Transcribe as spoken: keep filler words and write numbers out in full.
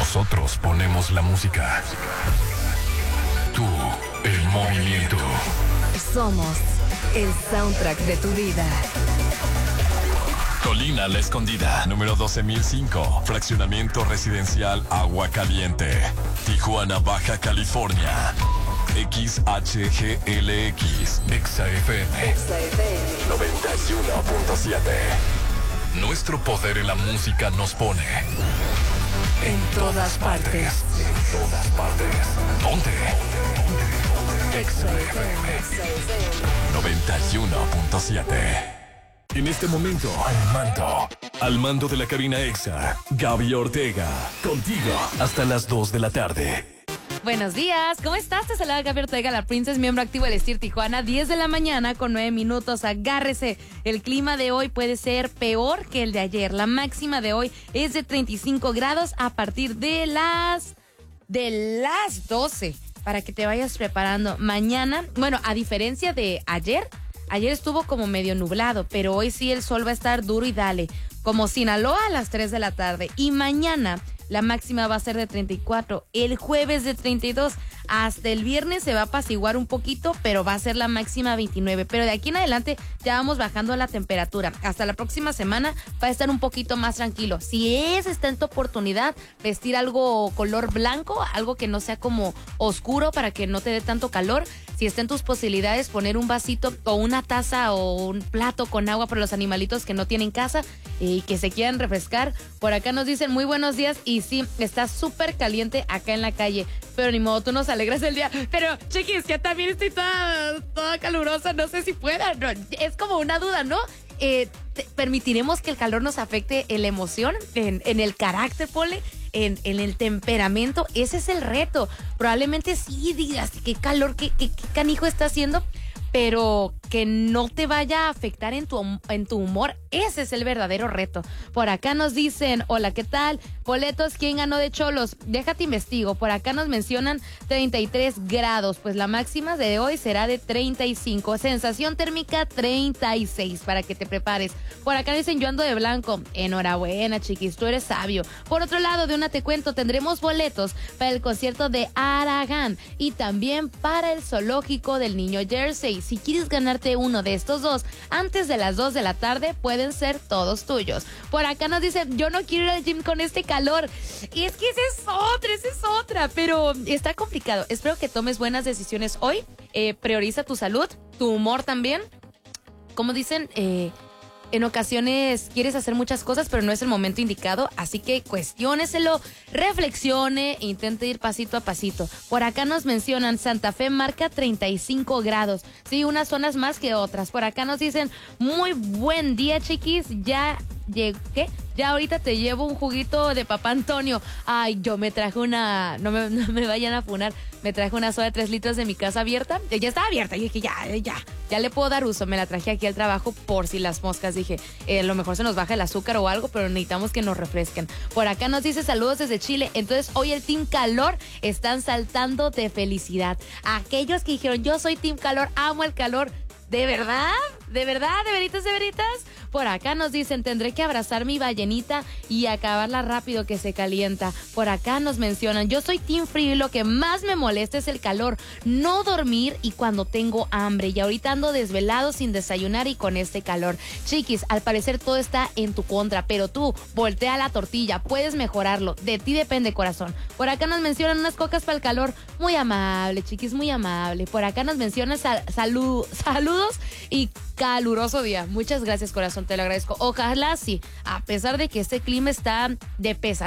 Nosotros ponemos la música. Tú, el movimiento. Somos el soundtrack de tu vida. Colina La Escondida, número doce mil cinco. Fraccionamiento residencial Agua Caliente. Tijuana, Baja California. X H G L X. Exa F M. Exa F M. noventa y uno punto siete. Nuestro poder en la música nos pone en todas partes. En todas partes. Ponte. Exa F M. noventa y uno punto siete. En este momento, al mando, al mando de la cabina Exa, Gaby Ortega, contigo hasta las dos de la tarde. Buenos días, ¿cómo estás? Te saluda Gaby Ortega, la Princess, miembro activo del Estir Tijuana, diez de la mañana con nueve minutos, agárrese. El clima de hoy puede ser peor que el de ayer. La máxima de hoy es de treinta y cinco grados a partir de las, de las doce, para que te vayas preparando. Mañana, bueno, a diferencia de ayer, ayer estuvo como medio nublado, pero hoy sí el sol va a estar duro y dale, como Sinaloa a las tres de la tarde. Y mañana la máxima va a ser de treinta y cuatro, el jueves de treinta y dos, hasta el viernes se va a apaciguar un poquito, pero va a ser la máxima veintinueve, pero de aquí en adelante ya vamos bajando la temperatura. Hasta la próxima semana va a estar un poquito más tranquilo. Si es, está en tu oportunidad, vestir algo color blanco, algo que no sea como oscuro para que no te dé tanto calor. Si está en tus posibilidades, poner un vasito o una taza o un plato con agua para los animalitos que no tienen casa y que se quieran refrescar. Por acá nos dicen muy buenos días y sí, está súper caliente acá en la calle, pero ni modo, tú nos alegras el día. Pero, chiquis, ya también estoy toda, toda calurosa, no sé si pueda, no, es como una duda, ¿no? Eh, te, ¿Permitiremos que el calor nos afecte en la emoción, en, en el carácter, Pole? En, en el temperamento, ese es el reto. Probablemente sí digas qué calor, qué, qué, qué canijo está haciendo, pero que no te vaya a afectar en tu, en tu humor, ese es el verdadero reto. Por acá nos dicen, hola, ¿qué tal? Boletos, ¿quién ganó de Cholos? Déjate investigo. Por acá nos mencionan treinta y tres grados, pues la máxima de hoy será de treinta y cinco, sensación térmica treinta y seis, para que te prepares. Por acá dicen, yo ando de blanco. Enhorabuena, chiquis, tú eres sabio. Por otro lado, de una te cuento, tendremos boletos para el concierto de Aragán y también para el zoológico del Niño Jersey. Si quieres ganarte uno de estos dos antes de las dos de la tarde, pueden ser todos tuyos. Por acá nos dicen, yo no quiero ir al gym con este calor. Y es que esa es otra, esa es otra, pero está complicado. Espero que tomes buenas decisiones hoy. Eh, prioriza tu salud, tu humor también. Como dicen, eh, en ocasiones quieres hacer muchas cosas, pero no es el momento indicado, así que cuestióneselo, reflexione, intente ir pasito a pasito. Por acá nos mencionan, Santa Fe marca treinta y cinco grados, sí, unas zonas más que otras. Por acá nos dicen, muy buen día, chiquis, ya llegué, ya ahorita te llevo un juguito de Papá Antonio. Ay, yo me traje una, no me, no me vayan a funar, me traje una soda de tres litros de mi casa abierta, ya estaba abierta, y dije, ya, ya, ya le puedo dar uso, me la traje aquí al trabajo por si las moscas, dije, eh, a lo mejor se nos baja el azúcar o algo, pero necesitamos que nos refresquen. Por acá nos dice, saludos desde Chile, entonces hoy el Team Calor están saltando de felicidad. Aquellos que dijeron, yo soy Team Calor, amo el calor, ¿de verdad? ¿De verdad? ¿De veritas, de veritas? Por acá nos dicen, tendré que abrazar mi ballenita y acabarla rápido que se calienta. Por acá nos mencionan, yo soy team frío y lo que más me molesta es el calor, no dormir y cuando tengo hambre. Y ahorita ando desvelado sin desayunar y con este calor. Chiquis, al parecer todo está en tu contra, pero tú voltea la tortilla, puedes mejorarlo. De ti depende, corazón. Por acá nos mencionan unas cocas para el calor. Muy amable, chiquis, muy amable. Por acá nos mencionan sal, salud, saludos y caluroso día. Muchas gracias, corazón, te lo agradezco. Ojalá sí, a pesar de que este clima está de pesadilla,